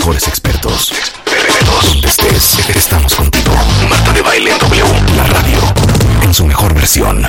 mejores expertos. Donde estés, estamos contigo. Marta de Baile en W, la radio, en su mejor versión.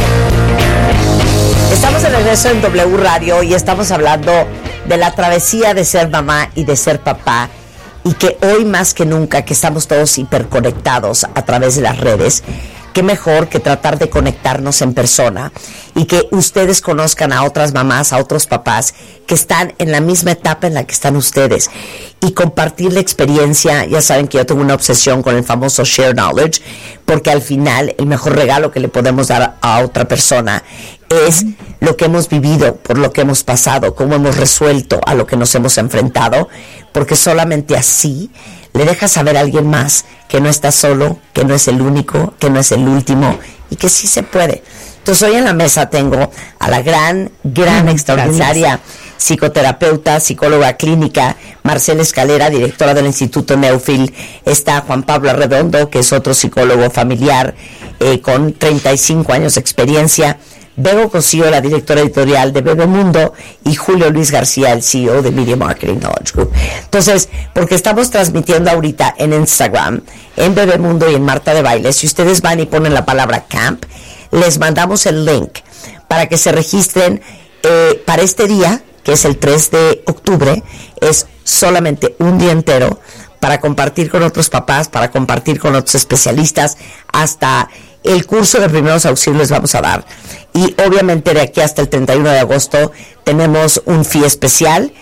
Estamos de regreso en W Radio y estamos hablando de la travesía de ser mamá y de ser papá, y que hoy más que nunca, que estamos todos hiperconectados a través de las redes, qué mejor que tratar de conectarnos en persona y que ustedes conozcan a otras mamás, a otros papás que están en la misma etapa en la que están ustedes, y compartir la experiencia. Ya saben que yo tengo una obsesión con el famoso share knowledge, porque al final el mejor regalo que le podemos dar a otra persona es lo que hemos vivido, por lo que hemos pasado, cómo hemos resuelto a lo que nos hemos enfrentado, porque solamente así le dejas saber a alguien más que no está solo, que no es el único, que no es el último, y que sí se puede. Entonces hoy en la mesa tengo a la gran, extraordinaria psicoterapeuta, psicóloga clínica, Marcela Escalera, directora del Instituto Neufil. Está Juan Pablo Arredondo, que es otro psicólogo familiar con 35 años de experiencia. Bego Cosío, la directora editorial de Bebemundo, y Julio Luis García, el CEO de Media Marketing Knowledge Group. Entonces, porque estamos transmitiendo ahorita en Instagram, en Bebemundo y en Marta de Baile, si ustedes van y ponen la palabra camp, les mandamos el link para que se registren para este día, que es el 3 de octubre. Es solamente un día entero para compartir con otros papás, para compartir con otros especialistas. Hasta el curso de primeros auxilios vamos a dar. Y obviamente de aquí hasta el 31 de agosto tenemos un fee especial,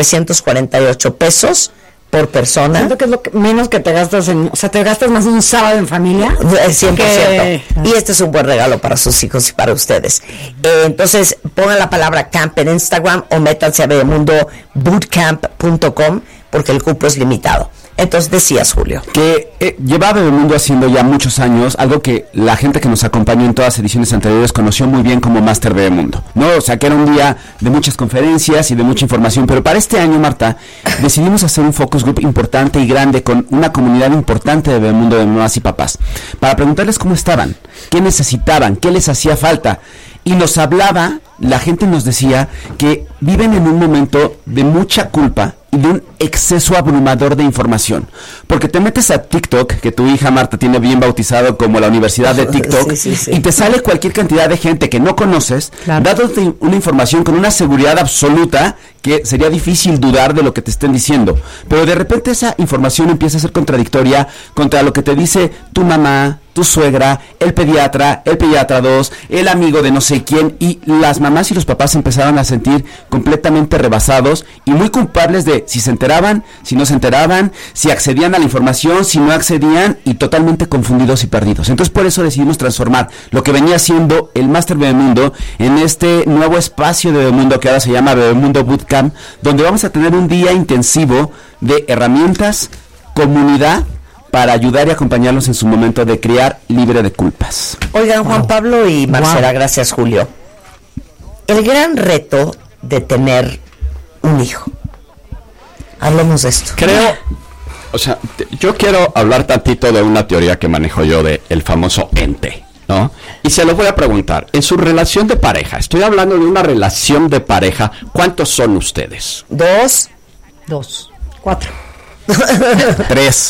948 pesos por persona. Siento que es lo que menos que te gastas en... O sea, te gastas más en un sábado en familia. 100%. Y este es un buen regalo para sus hijos y para ustedes. Entonces, pongan la palabra camp en Instagram o métanse a bebemundobootcamp.com, porque el cupo es limitado. Entonces decías, Julio, que lleva Bebemundo haciendo ya muchos años algo que la gente que nos acompañó en todas las ediciones anteriores conoció muy bien como Máster Bebemundo, ¿no? O sea, que era un día de muchas conferencias y de mucha información, pero para este año, Marta, decidimos hacer un focus group importante y grande con una comunidad importante de Bebemundo, de mamás y papás, para preguntarles cómo estaban, qué necesitaban, qué les hacía falta. Y nos hablaba, la gente nos decía que viven en un momento de mucha culpa y de un exceso abrumador de información. Porque te metes a TikTok, que tu hija Marta tiene bien bautizado como la Universidad de TikTok, sí. Y te sale cualquier cantidad de gente que no conoces, dándote una información con una seguridad absoluta que sería difícil dudar de lo que te estén diciendo. Pero de repente esa información empieza a ser contradictoria contra lo que te dice tu mamá, tu suegra, el pediatra 2, el amigo de no sé quién, y las mamás y los papás empezaron a sentir completamente rebasados y muy culpables de si se enteraban, si no se enteraban, si accedían a la información, si no accedían, y totalmente confundidos y perdidos. Entonces por eso decidimos transformar lo que venía siendo el Máster Bebemundo en este nuevo espacio de Bebemundo que ahora se llama Bebemundo Bootcamp, donde vamos a tener un día intensivo de herramientas, comunidad, para ayudar y acompañarlos en su momento de criar libre de culpas. Oigan, Juan Pablo y Marcela, gracias, Julio. El gran reto de tener un hijo. Hablemos de esto. Yo quiero hablar tantito de una teoría que manejo yo de el famoso ente, ¿no? Y se lo voy a preguntar, en su relación de pareja, estoy hablando de una relación de pareja, ¿cuántos son ustedes? 2, 4. 3.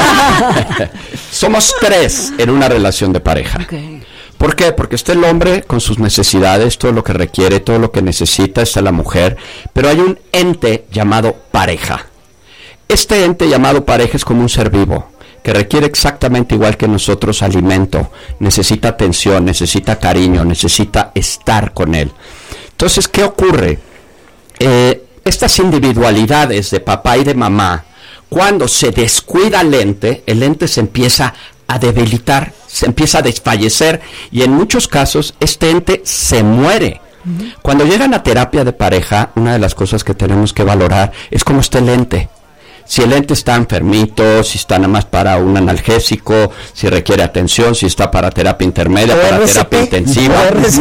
Somos 3 en una relación de pareja. Okay. ¿Por qué? Porque está el hombre con sus necesidades, todo lo que requiere, todo lo que necesita, está la mujer, pero hay un ente llamado pareja. Este ente llamado pareja es como un ser vivo, que requiere exactamente igual que nosotros alimento, necesita atención, necesita cariño, necesita estar con él. Entonces, ¿qué ocurre? Estas individualidades de papá y de mamá, cuando se descuida el ente se empieza a debilitar, se empieza a desfallecer, y en muchos casos este ente se muere. Cuando llegan a terapia de pareja, una de las cosas que tenemos que valorar es cómo está el ente. Si el ente está enfermito, si está nada más para un analgésico, si requiere atención, si está para terapia intermedia, para terapia intensiva.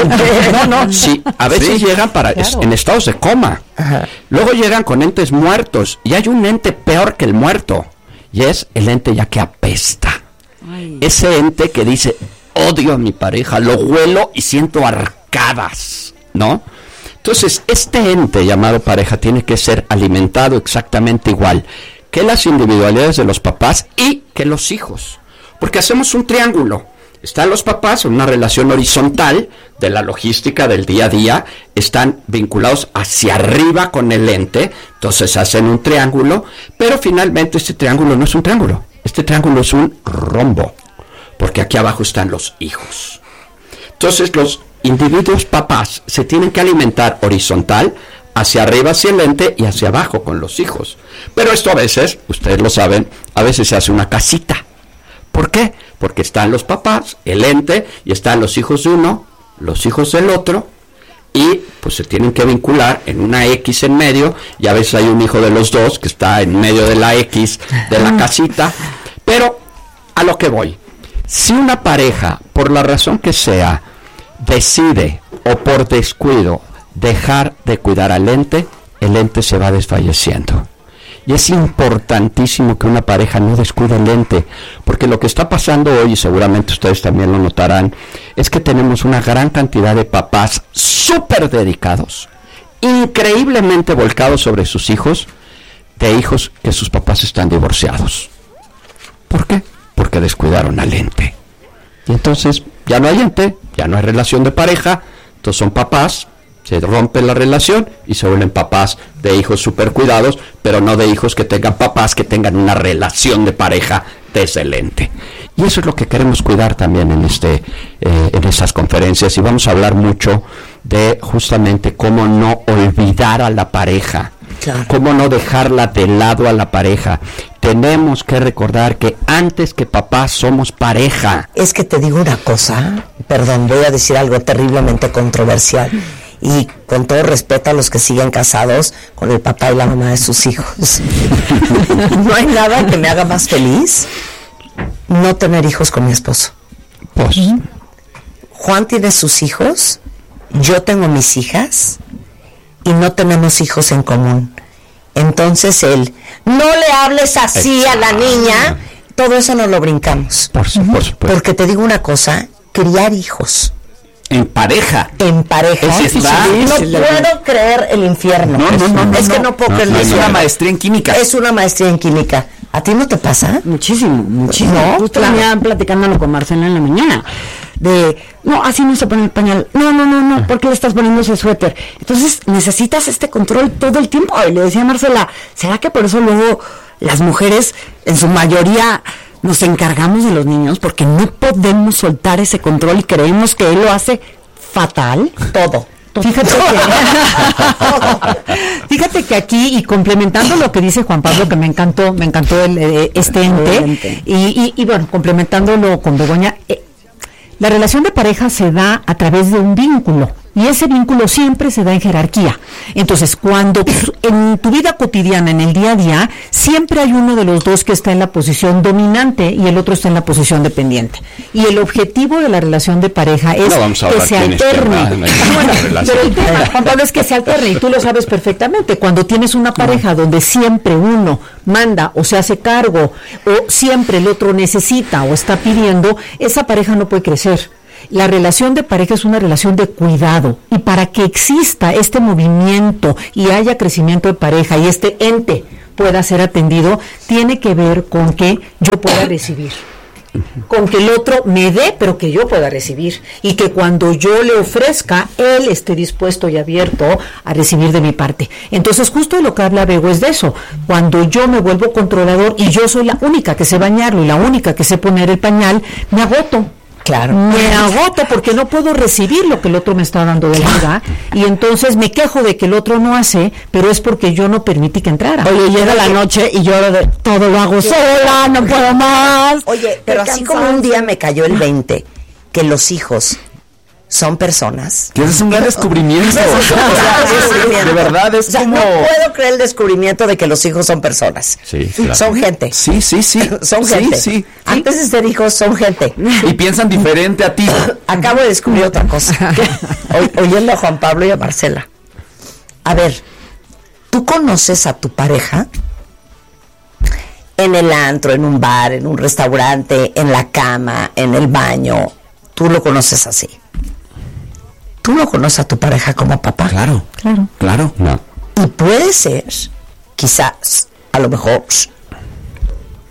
Sí, a veces llegan en estados de coma. Ajá. Luego llegan con entes muertos, y hay un ente peor que el muerto, y es el ente ya que apesta. Ay. Ese ente que dice, odio a mi pareja, lo huelo y siento arcadas, ¿no? Entonces, este ente llamado pareja tiene que ser alimentado exactamente igual que las individualidades de los papás y que los hijos. Porque hacemos un triángulo. Están los papás en una relación horizontal de la logística del día a día, están vinculados hacia arriba con el ente, entonces hacen un triángulo, pero finalmente este triángulo no es un triángulo, este triángulo es un rombo, porque aquí abajo están los hijos. Entonces los individuos papás se tienen que alimentar horizontal, hacia arriba hacia el ente y hacia abajo con los hijos. Pero esto a veces, ustedes lo saben, a veces se hace una casita. ¿Por qué? Porque están los papás, el ente, y están los hijos de uno, los hijos del otro, y pues se tienen que vincular en una X en medio, y a veces hay un hijo de los dos que está en medio de la X de la casita. Pero a lo que voy, si una pareja, por la razón que sea, decide o por descuido dejar de cuidar al ente, el ente se va desfalleciendo. Y es importantísimo que una pareja no descuide el ente, porque lo que está pasando hoy, y seguramente ustedes también lo notarán, es que tenemos una gran cantidad de papás súper dedicados, increíblemente volcados sobre sus hijos, de hijos que sus papás están divorciados. ¿Por qué? Porque descuidaron al ente. Y entonces ya no hay ente, ya no hay relación de pareja, entonces son papás, se rompe la relación y se vuelven papás de hijos súper cuidados, pero no de hijos que tengan papás que tengan una relación de pareja excelente. Y eso es lo que queremos cuidar también en esas conferencias, y vamos a hablar mucho de justamente cómo no olvidar a la pareja, claro, cómo no dejarla de lado a la pareja. Tenemos que recordar que antes que papás somos pareja. Es que te digo una cosa, perdón, voy a decir algo terriblemente controversial. Y con todo respeto a los que siguen casados con el papá y la mamá de sus hijos. No hay nada que me haga más feliz no tener hijos con mi esposo. Pues. Juan tiene sus hijos, yo tengo mis hijas y no tenemos hijos en común. Entonces él, no le hables así a la niña, todo eso nos lo brincamos. Por supuesto. Porque te digo una cosa, criar hijos en pareja. En pareja. No puedo creer el infierno. No. Es que no puedo creer. Es una maestría en química. Es una maestría en química. ¿A ti no te pasa? Muchísimo. ¿No? Justo venía platicándolo con Marcela en la mañana. No, así no se pone el pañal. No, ¿por qué le estás poniendo ese suéter? Entonces necesitas este control todo el tiempo. Y le decía a Marcela, ¿será que por eso luego las mujeres, en su mayoría, nos encargamos de los niños? Porque no podemos soltar ese control y creemos que él lo hace fatal. Todo. Fíjate que aquí, y complementando lo que dice Juan Pablo, que me encantó este ente, y bueno, complementándolo con Begoña, la relación de pareja se da a través de un vínculo, y ese vínculo siempre se da en jerarquía. Entonces, cuando en tu vida cotidiana, en el día a día, siempre hay uno de los dos que está en la posición dominante y el otro está en la posición dependiente. Y el objetivo de la relación de pareja es que se alterne. Pero el tema, Juan Pablo, es que se alterne, y tú lo sabes perfectamente. Cuando tienes una pareja donde siempre uno manda o se hace cargo, o siempre el otro necesita o está pidiendo, esa pareja no puede crecer. La relación de pareja es una relación de cuidado, y para que exista este movimiento y haya crecimiento de pareja y este ente pueda ser atendido, tiene que ver con que yo pueda recibir, con que el otro me dé, pero que yo pueda recibir, y que cuando yo le ofrezca, él esté dispuesto y abierto a recibir de mi parte. Entonces, justo de lo que habla Bego es de eso. Cuando yo me vuelvo controlador y yo soy la única que sé bañarlo y la única que sé poner el pañal, me agoto. Claro. Me agoto porque no puedo recibir lo que el otro me está dando de vida, y entonces me quejo de que el otro no hace, pero es porque yo no permití que entrara. Oye, llega la noche y yo todo lo hago sola, no puedo más. Oye, pero así como un día me cayó el 20, que los hijos son personas. Que es un gran descubrimiento. De verdad, es como... No puedo creer el descubrimiento de que los hijos son personas. Sí, claro. Son gente. Sí. Son gente. Sí. Antes de ser hijos, son gente. Y piensan diferente a ti. Acabo de descubrir otra cosa. Oyendo a Juan Pablo y a Marcela. A ver, ¿tú conoces a tu pareja en el antro, en un bar, en un restaurante, en la cama, en el baño? Tú lo conoces así. ¿Tú no conoces a tu pareja como papá? Claro. No. Y puede ser, quizás, a lo mejor,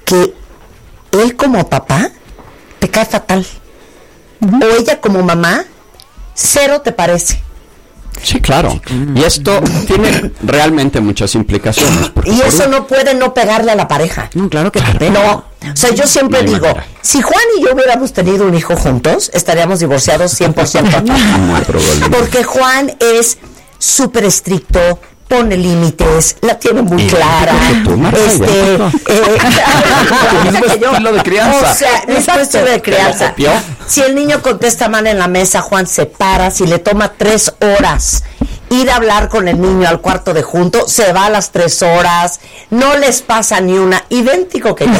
que él como papá te cae fatal. O ella como mamá, cero te parece. Sí, claro. Y esto tiene realmente muchas implicaciones. Y eso no puede no pegarle a la pareja. No, claro que te pega. No, o sea, yo siempre digo, si Juan y yo hubiéramos tenido un hijo juntos, estaríamos divorciados 100%. Muy probablemente. Porque Juan es súper estricto, pone límites, la tiene muy clara. Estilo de crianza. O sea, es cuestión de crianza. Si el niño contesta mal en la mesa, Juan se para. Si le toma 3 horas ir a hablar con el niño al cuarto de junto, se va a las 3 horas. No les pasa ni una. Idéntico que yo.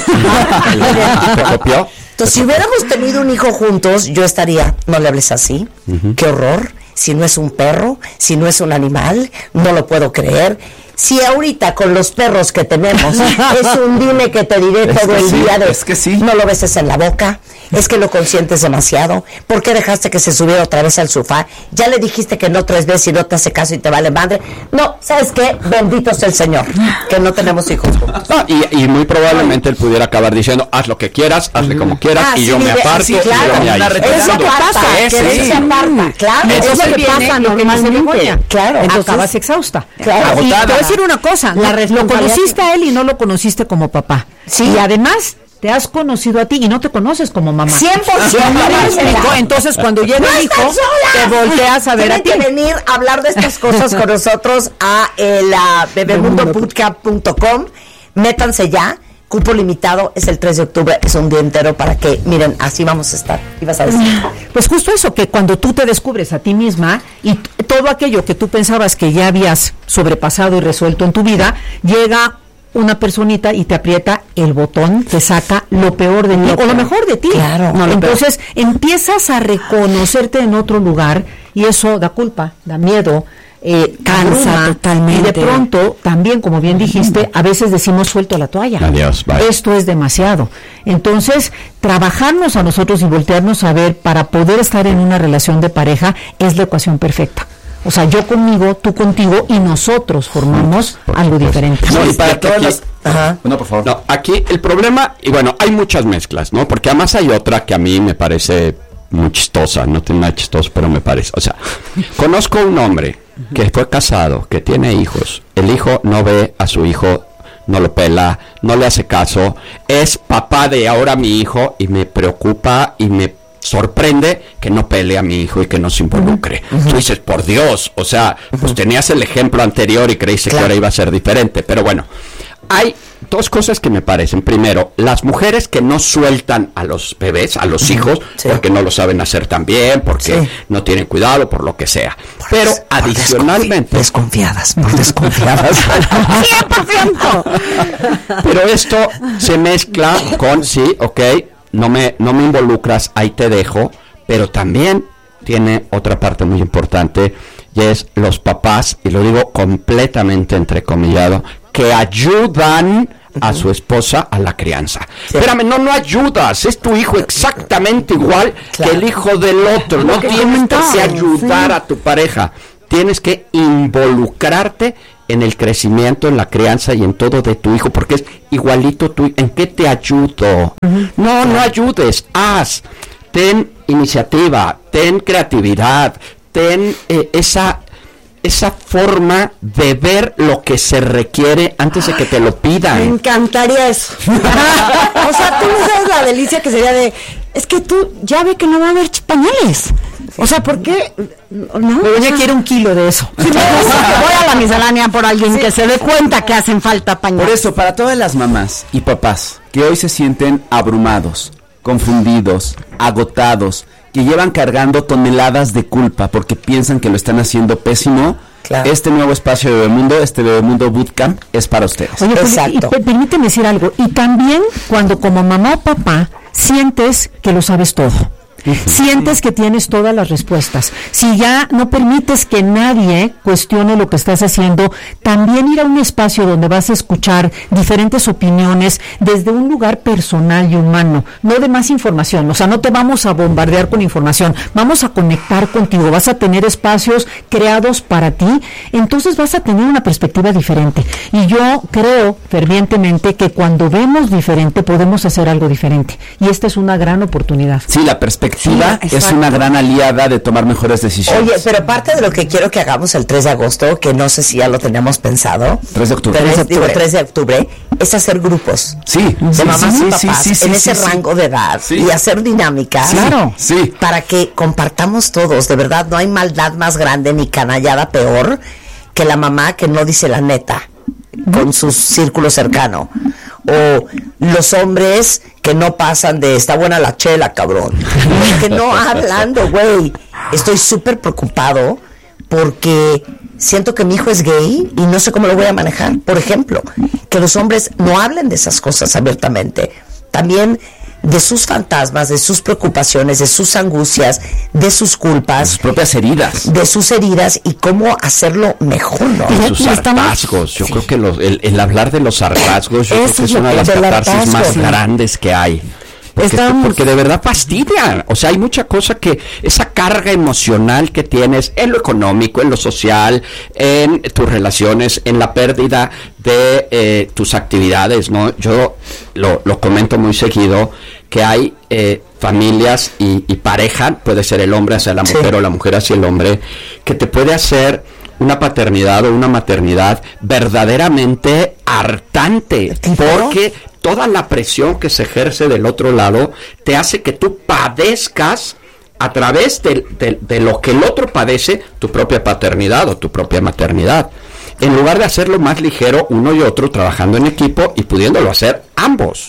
¿Copió? Entonces, si hubiéramos tenido un hijo juntos, yo estaría, no le hables así. Qué horror. Si no es un perro, si no es un animal, no lo puedo creer. Si ahorita con los perros que tenemos es un dime que te diré todo el día de es que sí. No lo beses en la boca, es que lo consientes demasiado. ¿Por qué dejaste que se subiera otra vez al sofá? Ya le dijiste que no 3 veces y no te hace caso y te vale madre. No, ¿sabes qué? Bendito sea el Señor, que no tenemos hijos juntos. No, y muy probablemente él pudiera acabar diciendo, haz lo que quieras, hazle como quieras, y yo me aparto, sí, claro, y yo me aíslo. eso pasa, que él se aparta, claro. Eso es lo que pasa normalmente. Claro. Entonces, acabas exhausta. Claro. Y te voy a decir una cosa, lo conociste a él y no lo conociste como papá. Sí. Y además te has conocido a ti y no te conoces como mamá. 100%. Entonces, cuando llega el hijo, te volteas a ver a ti. Tienen que venir a hablar de estas cosas con nosotros a bebemundobootcamp.com. Métanse ya. Cupo limitado, es el 3 de octubre, es un día entero para que, miren, así vamos a estar. ¿Ibas a decir? Pues justo eso, que cuando tú te descubres a ti misma y todo aquello que tú pensabas que ya habías sobrepasado y resuelto en tu vida, llega una personita y te aprieta el botón, te saca lo peor de ti o lo mejor de ti. Claro. No, entonces empiezas a reconocerte en otro lugar y eso da culpa, da miedo. Cansa totalmente. Y de pronto, también, como bien dijiste, a veces decimos suelto la toalla. Adiós, bye. Esto es demasiado. Entonces, trabajarnos a nosotros y voltearnos a ver para poder estar en una relación de pareja es la ecuación perfecta. O sea, yo conmigo, tú contigo y nosotros formamos algo diferente. No, y para todas las... Ajá. No, por favor. No, aquí el problema, y bueno, hay muchas mezclas, ¿no? Porque además hay otra que a mí me parece muy chistosa, no tiene nada chistoso, pero me parece. O sea, conozco un hombre que fue casado, que tiene hijos. El hijo no ve a su hijo, no lo pela, no le hace caso. Es papá de ahora mi hijo y me preocupa y me sorprende que no pelee a mi hijo y que no se involucre. Tú dices, por Dios, o sea, pues tenías el ejemplo anterior y creíste que ahora iba a ser diferente. Pero bueno, hay 2 cosas que me parecen. Primero, las mujeres que no sueltan a los bebés, a los hijos, porque no lo saben hacer tan bien, porque no tienen cuidado, por lo que sea. Pero adicionalmente... Desconfiadas. 100%. Pero esto se mezcla con, sí, ok, no me involucras, ahí te dejo, pero también tiene otra parte muy importante, y es los papás, y lo digo completamente entrecomillado, que ayudan a su esposa a la crianza. Espérame, no ayudas, es tu hijo exactamente igual que el hijo del otro, no tienes que ayudar a tu pareja, tienes que involucrarte en el crecimiento, en la crianza y en todo de tu hijo, porque es igualito tú. ¿En qué te ayudo? No ayudes, haz, ten iniciativa, ten creatividad, ten esa forma de ver lo que se requiere antes de que te lo pidan. Me encantaría eso. O sea, tú no sabes la delicia que sería de... Es que tú ya ve que no va a haber pañales. O sea, ¿por qué? No, Ella quiere 1 kilo de eso. Sí, voy a la miscelánea por alguien que se dé cuenta que hacen falta pañales. Por eso, para todas las mamás y papás que hoy se sienten abrumados, confundidos, agotados, que llevan cargando toneladas de culpa porque piensan que lo están haciendo pésimo, este nuevo espacio de Bebemundo, este Bebemundo Bootcamp, es para ustedes. Oye, pues, exacto. Permíteme decir algo. Y también cuando como mamá o papá sientes que lo sabes todo. Sientes que tienes todas las respuestas. Si ya no permites que nadie cuestione lo que estás haciendo, también ir a un espacio donde vas a escuchar diferentes opiniones desde un lugar personal y humano, no de más información. O sea, no te vamos a bombardear con información, vamos a conectar contigo, vas a tener espacios creados para ti, entonces vas a tener una perspectiva diferente. Y yo creo fervientemente que cuando vemos diferente podemos hacer algo diferente. Y esta es una gran oportunidad. Sí, la perspectiva es una gran aliada de tomar mejores decisiones. Oye, pero parte de lo que quiero que hagamos el 3 de agosto, que no sé si ya lo teníamos pensado. 3 de octubre. 3 de octubre, es hacer grupos. Sí. De mamás y papás en ese rango de edad. Sí. Y hacer dinámicas. Claro. Sí. Para que compartamos todos. De verdad, no hay maldad más grande ni canallada peor que la mamá que no dice la neta con su círculo cercano. O los hombres que no pasan de está buena la chela, cabrón. Que no hablando, güey. Estoy súper preocupado porque siento que mi hijo es gay y no sé cómo lo voy a manejar. Por ejemplo, que los hombres no hablen de esas cosas abiertamente. También de sus fantasmas, de sus preocupaciones, de sus angustias, de sus culpas, sus propias heridas, de sus heridas y cómo hacerlo mejor, ¿no? Y sus hartazgos. Yo creo que el hablar de los hartazgos, yo creo que es una de las catarsis más grandes que hay. Porque de verdad fastidia. O sea, hay mucha cosa que esa carga emocional que tienes en lo económico, en lo social, en tus relaciones, en la pérdida de tus actividades, ¿no? Yo lo comento muy seguido, que hay familias y pareja, puede ser el hombre hacia la mujer o la mujer hacia el hombre, que te puede hacer una paternidad o una maternidad verdaderamente hartante, porque toda la presión que se ejerce del otro lado te hace que tú padezcas a través de lo que el otro padece, tu propia paternidad o tu propia maternidad, en lugar de hacerlo más ligero uno y otro, trabajando en equipo y pudiéndolo hacer ambos.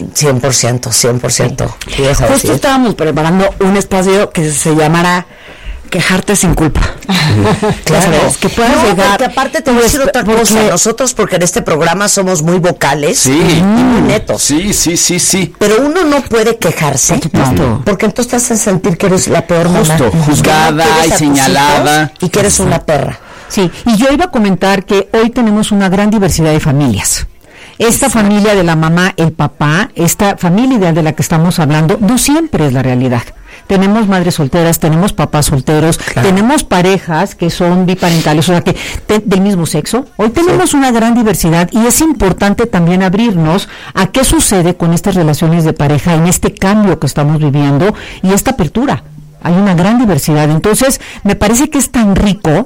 100%. Justo estábamos preparando un espacio que se llamara Quejarte sin culpa. Claro, que puedas llegar. Porque aparte te voy a decir otra cosa. Nosotros, porque en este programa somos muy vocales y muy netos. Sí. Pero uno no puede quejarse. Porque entonces te hacen sentir que eres la peor mamá. Juzgada y señalada. Y que eres una perra. Sí, y yo iba a comentar que hoy tenemos una gran diversidad de familias. Esta familia de la mamá, el papá, esta familia ideal de la que estamos hablando, no siempre es la realidad. Tenemos madres solteras, tenemos papás solteros, tenemos parejas que son biparentales, o sea, que del mismo sexo. Hoy tenemos una gran diversidad y es importante también abrirnos a qué sucede con estas relaciones de pareja en este cambio que estamos viviendo y esta apertura. Hay una gran diversidad. Entonces, me parece que es tan rico,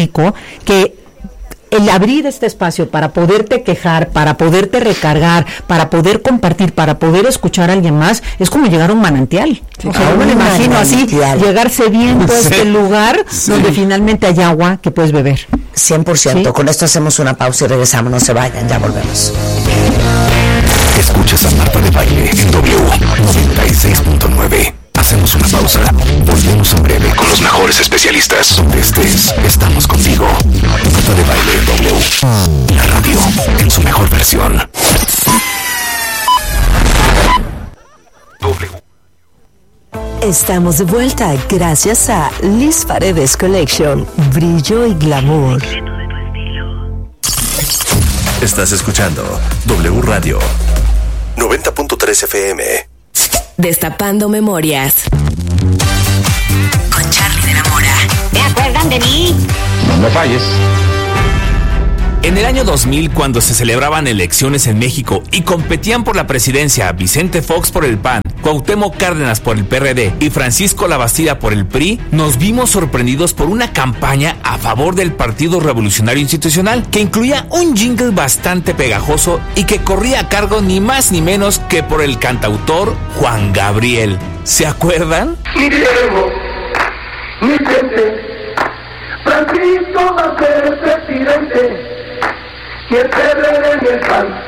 que el abrir este espacio para poderte quejar, para poderte recargar, para poder compartir, para poder escuchar a alguien más, es como llegar a un manantial. O sea, yo me lo imagino así, llegar sediento a este lugar donde finalmente hay agua que puedes beber. 100%. ¿Sí? Con esto hacemos una pausa y regresamos. No se vayan, ya volvemos. Escuchas a Marta de Baile en W 96.9. Hacemos una pausa. Volvemos en breve con los mejores especialistas. Donde estés, estamos contigo. Marta de Baile en W. La radio en su mejor versión. Estamos de vuelta gracias a Liz Paredes Collection. Brillo y glamour. Estás escuchando W Radio 90.3 FM. Destapando memorias. Con Charly de la Mora. ¿Se acuerdan de mí? No me falles. En el año 2000, cuando se celebraban elecciones en México y competían por la presidencia Vicente Fox por el PAN, Cuauhtémoc Cárdenas por el PRD y Francisco Labastida por el PRI, nos vimos sorprendidos por una campaña a favor del Partido Revolucionario Institucional que incluía un jingle bastante pegajoso y que corría a cargo ni más ni menos que por el cantautor Juan Gabriel. ¿Se acuerdan? Guillermo, mi gente, Francisco va a ser el presidente y el PRD y el PAN